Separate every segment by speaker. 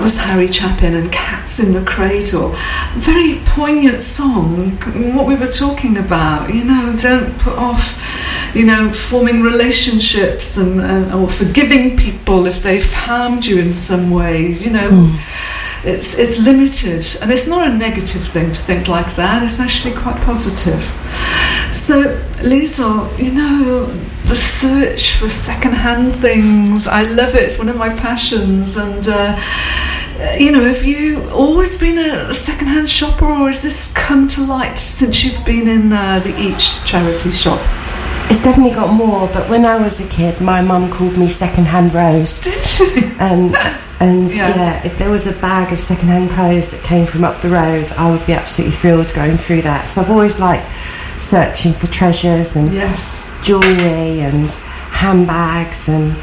Speaker 1: was Harry Chapin and Cats in the Cradle. Very poignant song, what we were talking about, don't put off, forming relationships and or forgiving people if they've harmed you in some way, It's limited, and it's not a negative thing to think like that. It's actually quite positive. So, Liesl, the search for second-hand things, I love it. It's one of my passions. And, have you always been a second-hand shopper, or has this come to light since you've been in the Each charity shop?
Speaker 2: It's definitely got more, but when I was a kid, my mum called me second-hand Rose.
Speaker 1: Did she?
Speaker 2: And if there was a bag of second-hand clothes that came from up the road, I would be absolutely thrilled going through that. So I've always liked searching for treasures and jewellery and handbags and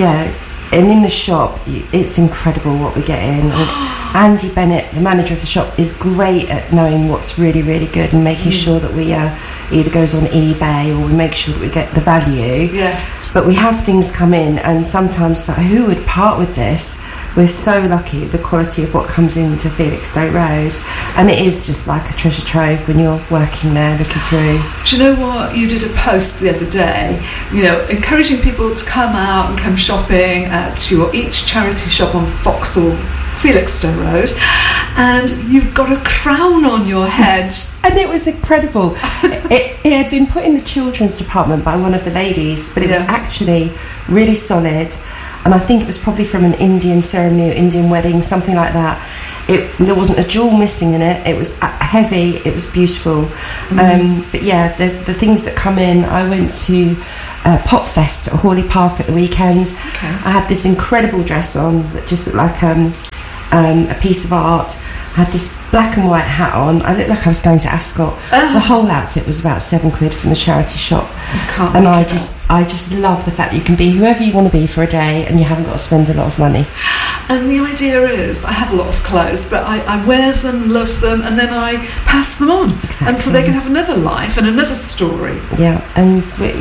Speaker 2: in the shop it's incredible what we get in. Andy Bennett, the manager of the shop, is great at knowing what's really, really good and making sure that we either goes on eBay or we make sure that we get the value.
Speaker 1: Yes.
Speaker 2: But we have things come in, and sometimes who would part with this? We're so lucky, the quality of what comes into Felixstowe Road, and it is just like a treasure trove when you're working there looking through.
Speaker 1: Do you know what? You did a post the other day, encouraging people to come out and come shopping at your Each charity shop on Vauxhall, Felixstowe Road, and you've got a crown on your head.
Speaker 2: And it was incredible. it had been put in the children's department by one of the ladies, but it was actually really solid. And I think it was probably from an Indian ceremony or Indian wedding, something like that. There wasn't a jewel missing in it. It was heavy. It was beautiful. But the things that come in, I went to Potfest at Hawley Park at the weekend.
Speaker 1: Okay.
Speaker 2: I had this incredible dress on that just looked like a piece of art. I had this black and white hat on. I looked like I was going to Ascot. The whole outfit was about £7 from the charity shop. And I just love the fact that you can be whoever you want to be for a day and you haven't got to spend a lot of money.
Speaker 1: And the idea is, I have a lot of clothes, but I wear them, love them, and then I pass them on.
Speaker 2: Exactly.
Speaker 1: And so they can have another life and another story.
Speaker 2: Yeah, and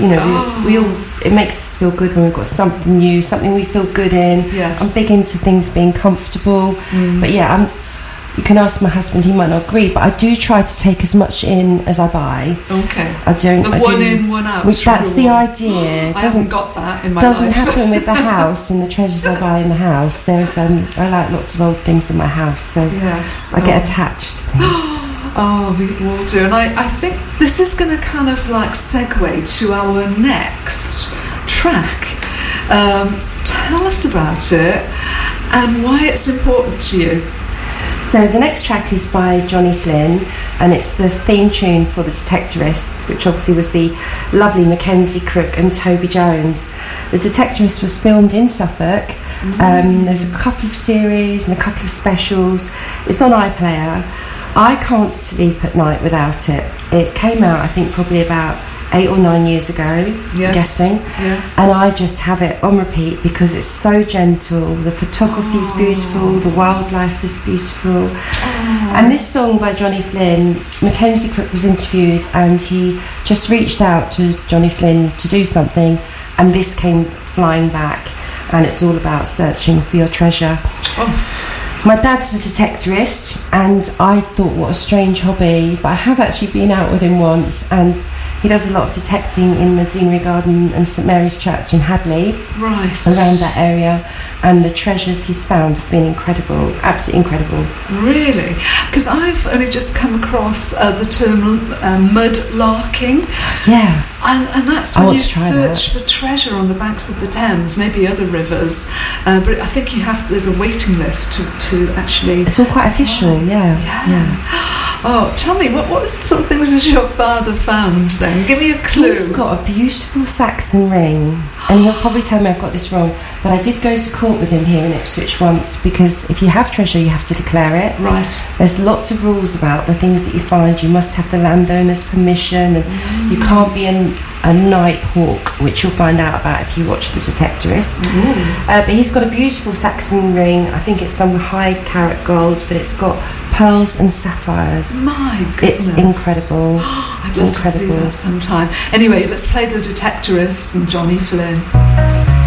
Speaker 2: we all, it makes us feel good when we've got something new, something we feel good in.
Speaker 1: Yes.
Speaker 2: I'm big into things being comfortable. But you can ask my husband, he might not agree, but I do try to take as much in as I buy.
Speaker 1: Okay.
Speaker 2: I don't.
Speaker 1: The one in, one out.
Speaker 2: Which that's the idea.
Speaker 1: I haven't got that in my
Speaker 2: doesn't
Speaker 1: life.
Speaker 2: happen with the house and the treasures I buy in the house. There's I like lots of old things in my house, so I get attached to things.
Speaker 1: We all do. And I think this is going to kind of like segue to our next track. Tell us about it and why it's important to you.
Speaker 2: So the next track is by Johnny Flynn, and it's the theme tune for The Detectorists, which obviously was the lovely Mackenzie Crook and Toby Jones. The Detectorists was filmed in Suffolk. There's a couple of series and a couple of specials. It's on iPlayer. I can't sleep at night without it. It came out, I think, probably about 8 or 9 years ago, I'm guessing.
Speaker 1: Yes.
Speaker 2: And I just have it on repeat because it's so gentle. The photography is beautiful, the wildlife is beautiful. And this song by Johnny Flynn, Mackenzie Crook was interviewed and he just reached out to Johnny Flynn to do something, and this came flying back, and it's all about searching for your treasure. My dad's a detectorist, and I thought, what a strange hobby, but I have actually been out with him once, and he does a lot of detecting in the Deanery Garden and St Mary's Church in Hadley, around that area, and the treasures he's found have been incredible, absolutely incredible.
Speaker 1: Really? Because I've only just come across the term mudlarking.
Speaker 2: Yeah.
Speaker 1: And that's when you search for treasure on the banks of the Thames, maybe other rivers. But I think there's a waiting list to actually...
Speaker 2: It's all quite official, yeah.
Speaker 1: Oh, tell me, what sort of things has your father found then? Give me a clue.
Speaker 2: He's got a beautiful Saxon ring, and he'll probably tell me I've got this wrong, but I did go to court with him here in Ipswich once, because if you have treasure, you have to declare it.
Speaker 1: Right.
Speaker 2: There's lots of rules about the things that you find. You must have the landowner's permission, and you can't be a night hawk, which you'll find out about if you watch The Detectorist. But he's got a beautiful Saxon ring. I think it's some high carat gold, but it's got pearls and sapphires.
Speaker 1: My goodness.
Speaker 2: It's incredible.
Speaker 1: I'd love to see that sometime. Anyway, let's play The Detectorists and Johnny Flynn.